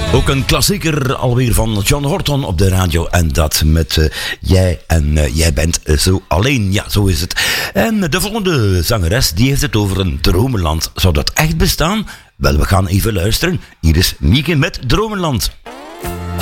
Ook een klassieker alweer van John Horton op de radio. En dat met jij en jij bent zo alleen. Ja, zo is het. En de volgende zangeres, die heeft het over een dromenland. Zou dat echt bestaan? Wel, we gaan even luisteren. Hier is Mieke met Dromenland.